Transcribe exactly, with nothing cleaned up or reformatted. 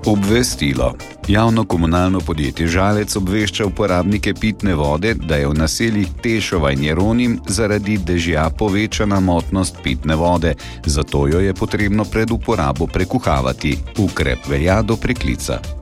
Obvestilo. Javno komunalno podjetje Žalec obvešča uporabnike pitne vode, da je v naseljih Tešova in Jeronim zaradi dežja povečana motnost pitne vode, zato jo je potrebno pred uporabo prekuhavati. Ukrep velja do preklica.